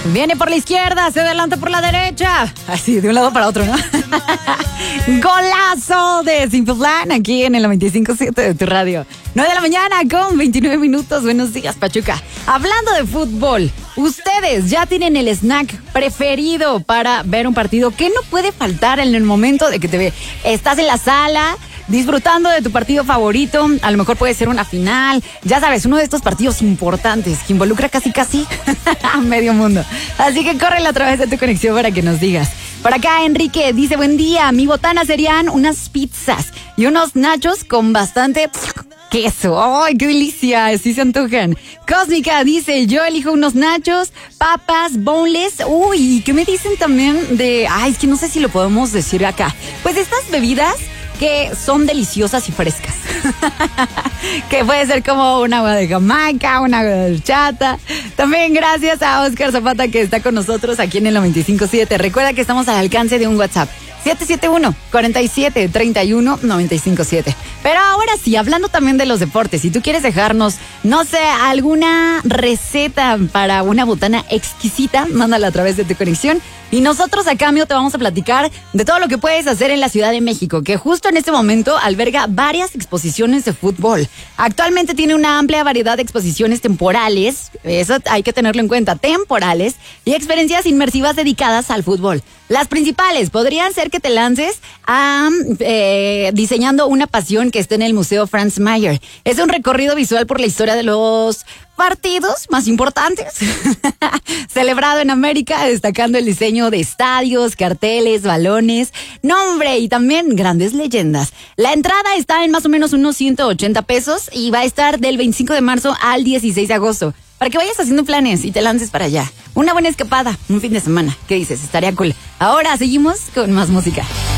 Viene por la izquierda, se adelanta por la derecha. Así, de un lado para otro, ¿no? Golazo de Simple Plan aquí en el 95.7 de tu radio. 9 de la mañana con 29 minutos. Buenos días, Pachuca. Hablando de fútbol, ustedes ya tienen el snack preferido para ver un partido que no puede faltar en el momento de que estás en la sala disfrutando de tu partido favorito. A lo mejor puede ser una final, ya sabes, uno de estos partidos importantes que involucra casi a medio mundo. Así que córrele a través de tu conexión para que nos digas. Por acá Enrique dice: buen día, mi botana serían unas pizzas y unos nachos con bastante queso. ¡Ay, qué delicia! Así se antojan. Cósmica dice: yo elijo unos nachos, papas, boneless. Uy, ¿qué me dicen también de...? Ay, es que no sé si lo podemos decir acá. Pues estas bebidas que son deliciosas y frescas. Que puede ser como un agua de Jamaica, un agua de horchata. También gracias a Oscar Zapata, que está con nosotros aquí en el 95.7. Recuerda que estamos al alcance de un WhatsApp. 771-4731-957. Pero ahora sí, hablando también de los deportes, si tú quieres dejarnos, no sé, alguna receta para una botana exquisita, mándala a través de tu conexión. Y nosotros a cambio te vamos a platicar de todo lo que puedes hacer en la Ciudad de México, que justo en este momento alberga varias exposiciones de fútbol. Actualmente tiene una amplia variedad de exposiciones temporales, eso hay que tenerlo en cuenta, temporales, y experiencias inmersivas dedicadas al fútbol. Las principales podrían ser que te lances a diseñando una pasión que esté en el Museo Franz Mayer. Es un recorrido visual por la historia de los partidos más importantes celebrado en América, destacando el diseño de estadios, carteles, balones, nombre y también grandes leyendas. La entrada está en más o menos unos 180 pesos y va a estar del 25 de marzo al 16 de agosto. Para que vayas haciendo planes y te lances para allá. Una buena escapada, un fin de semana. ¿Qué dices? Estaría cool. Ahora seguimos con más música.